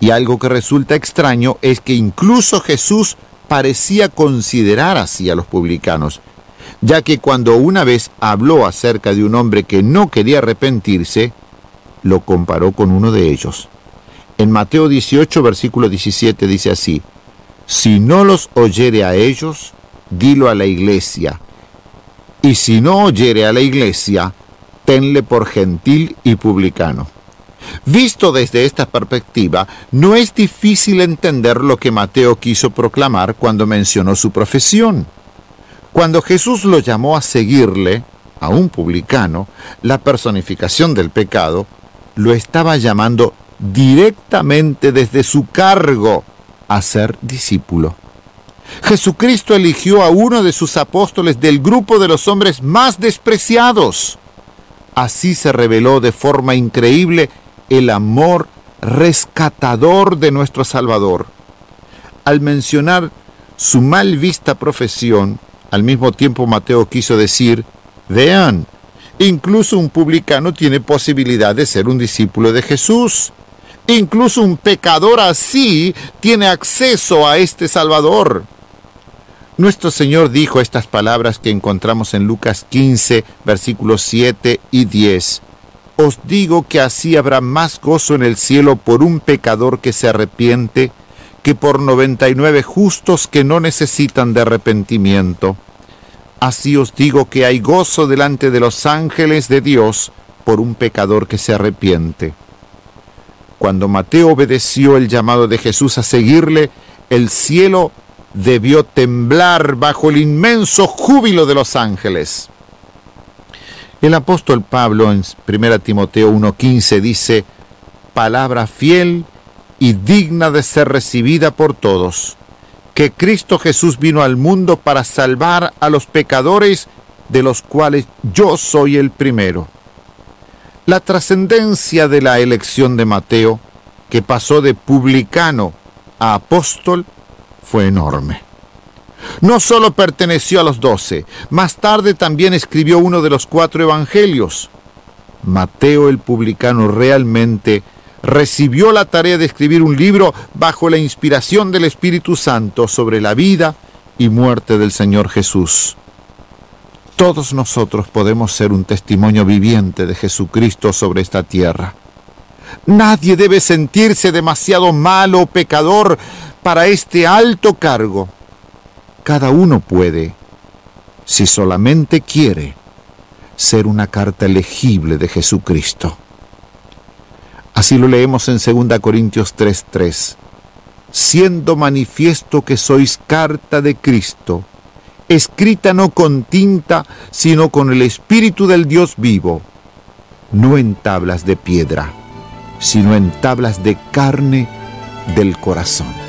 Y algo que resulta extraño es que incluso Jesús parecía considerar así a los publicanos, ya que cuando una vez habló acerca de un hombre que no quería arrepentirse, lo comparó con uno de ellos. En Mateo 18, versículo 17 dice así: si no los oyere a ellos, dilo a la iglesia, y si no oyere a la iglesia, tenle por gentil y publicano. Visto desde esta perspectiva, no es difícil entender lo que Mateo quiso proclamar cuando mencionó su profesión. Cuando Jesús lo llamó a seguirle, a un publicano, la personificación del pecado, lo estaba llamando directamente desde su cargo a ser discípulo. Jesucristo eligió a uno de sus apóstoles del grupo de los hombres más despreciados. Así se reveló de forma increíble el amor rescatador de nuestro Salvador. Al mencionar su mal vista profesión, al mismo tiempo Mateo quiso decir: vean, incluso un publicano tiene posibilidad de ser un discípulo de Jesús. Incluso un pecador así tiene acceso a este Salvador. Nuestro Señor dijo estas palabras que encontramos en Lucas 15, versículos 7 y 10. Os digo que así habrá más gozo en el cielo por un pecador que se arrepiente que por 99 justos que no necesitan de arrepentimiento. Así os digo que hay gozo delante de los ángeles de Dios por un pecador que se arrepiente. Cuando Mateo obedeció el llamado de Jesús a seguirle, el cielo debió temblar bajo el inmenso júbilo de los ángeles. El apóstol Pablo en 1 Timoteo 1:15 dice: palabra fiel y digna de ser recibida por todos, que Cristo Jesús vino al mundo para salvar a los pecadores, de los cuales yo soy el primero. La trascendencia de la elección de Mateo, que pasó de publicano a apóstol, fue enorme. No solo perteneció a los 12, más tarde también escribió uno de los 4 evangelios. Mateo el publicano realmente recibió la tarea de escribir un libro bajo la inspiración del Espíritu Santo sobre la vida y muerte del Señor Jesús. Todos nosotros podemos ser un testimonio viviente de Jesucristo sobre esta tierra. Nadie debe sentirse demasiado malo o pecador para este alto cargo. Cada uno puede, si solamente quiere, ser una carta legible de Jesucristo. Así lo leemos en 2 Corintios 3:3. Siendo manifiesto que sois carta de Cristo, escrita no con tinta, sino con el Espíritu del Dios vivo, no en tablas de piedra, sino en tablas de carne del corazón.